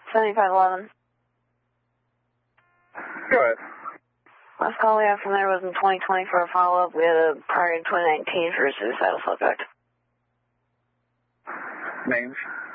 7511. Go ahead. Last call we had from there was in 2020 for a follow-up. We had a prior in 2019 for a suicidal subject. Names?